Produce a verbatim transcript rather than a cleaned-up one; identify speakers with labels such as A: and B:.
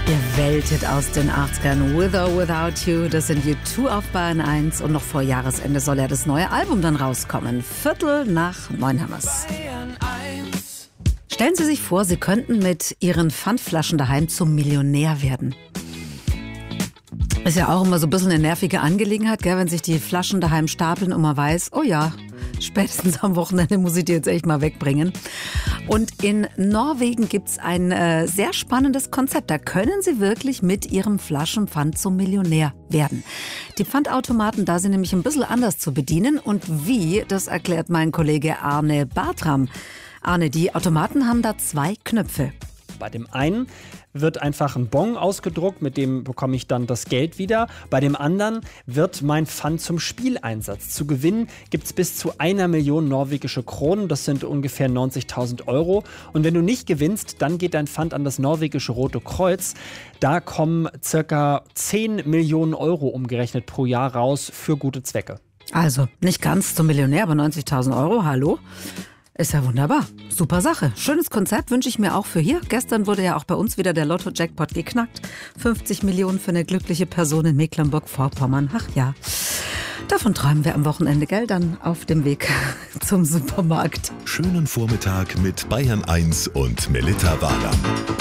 A: Ihr Welthit aus den achtzigern, With or Without You, das sind U zwei auf Bayern eins und noch vor Jahresende soll ja das neue Album dann rauskommen. Viertel nach neun haben wir's. Stellen Sie sich vor, Sie könnten mit Ihren Pfandflaschen daheim zum Millionär werden. Ist ja auch immer so ein bisschen eine nervige Angelegenheit, gell, wenn sich die Flaschen daheim stapeln und man weiß, oh ja, spätestens am Wochenende muss ich die jetzt echt mal wegbringen. Und in Norwegen gibt's ein äh, sehr spannendes Konzept. Da können Sie wirklich mit Ihrem Flaschenpfand zum Millionär werden. Die Pfandautomaten da sind nämlich ein bisschen anders zu bedienen. Und wie, das erklärt mein Kollege Arne Bartram. Arne, die Automaten haben da zwei Knöpfe.
B: Bei dem einen wird einfach ein Bon ausgedruckt, mit dem bekomme ich dann das Geld wieder. Bei dem anderen wird mein Pfand zum Spieleinsatz. Zu gewinnen gibt es bis zu einer Million norwegische Kronen, das sind ungefähr neunzigtausend Euro. Und wenn du nicht gewinnst, dann geht dein Pfand an das norwegische Rote Kreuz. Da kommen circa zehn Millionen Euro umgerechnet pro Jahr raus für gute Zwecke.
A: Also nicht ganz zum Millionär, aber neunzigtausend Euro, hallo? Ist ja wunderbar. Super Sache. Schönes Konzept wünsche ich mir auch für hier. Gestern wurde ja auch bei uns wieder der Lotto-Jackpot geknackt. fünfzig Millionen für eine glückliche Person in Mecklenburg-Vorpommern. Ach ja, davon träumen wir am Wochenende, gell? Dann auf dem Weg zum Supermarkt.
C: Schönen Vormittag mit Bayern eins und Melitta Wahler.